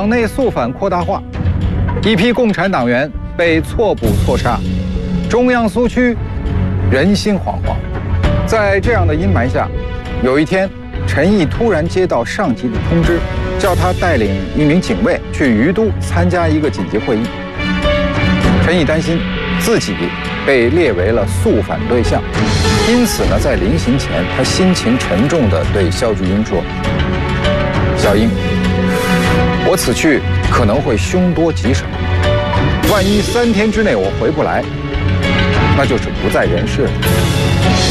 党内肃反扩大化，一批共产党员被错捕错杀，中央苏区人心惶惶。在这样的阴霾下，有一天，陈毅突然接到上级的通知，叫他带领一名警卫去于都参加一个紧急会议。陈毅担心自己被列为了肃反对象，因此呢，在临行前，他心情沉重地对肖菊英说：“小英，我此去可能会凶多吉少，万一3天之内我回不来，那就是不在人世了。